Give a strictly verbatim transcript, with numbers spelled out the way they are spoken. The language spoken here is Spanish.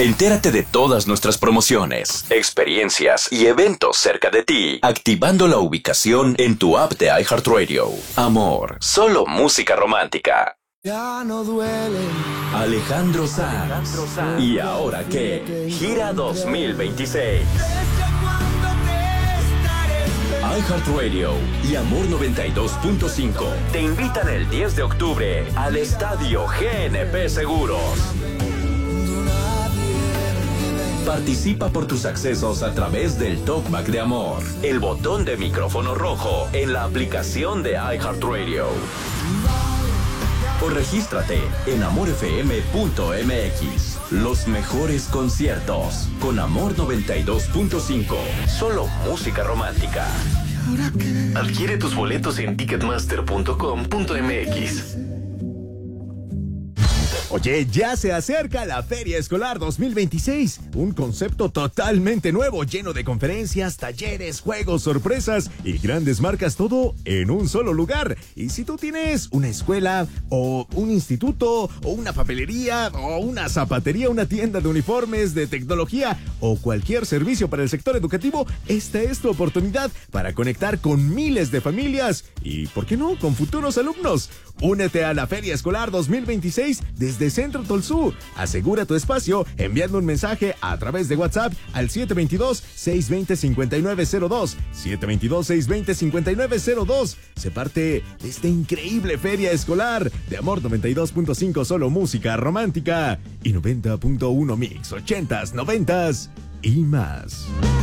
Entérate de todas nuestras promociones, experiencias y eventos cerca de ti, activando la ubicación en tu app de iHeartRadio. Amor, solo música romántica. Ya no duele. Alejandro Sanz. ¿Y ahora qué? Gira dos mil veintiséis. iHeartRadio y Amor noventa y dos punto cinco te invitan el diez de octubre al Estadio G N P Seguros. Participa por tus accesos a través del Talkback de Amor, el botón de micrófono rojo en la aplicación de iHeartRadio. O regístrate en amor f m punto m x. Los mejores conciertos con Amor noventa y dos punto cinco. Solo música romántica. Adquiere tus boletos en ticketmaster punto com punto m x. Oye, ya se acerca la Feria Escolar dos mil veintiséis, un concepto totalmente nuevo, lleno de conferencias, talleres, juegos, sorpresas y grandes marcas, todo en un solo lugar. Y si tú tienes una escuela o un instituto o una papelería o una zapatería, una tienda de uniformes, de tecnología o cualquier servicio para el sector educativo, esta es tu oportunidad para conectar con miles de familias y, ¿por qué no?, con futuros alumnos. Únete a la Feria Escolar dos mil veintiséis desde Centro Tolsú. Asegura tu espacio enviando un mensaje a través de WhatsApp al siete dos dos, seis dos cero, cinco nueve cero dos. siete dos dos, seis dos cero, cinco nueve cero dos. Se parte de esta increíble Feria Escolar de Amor noventa y dos punto cinco, solo música romántica, y noventa punto uno Mix, ochentas, noventas y más.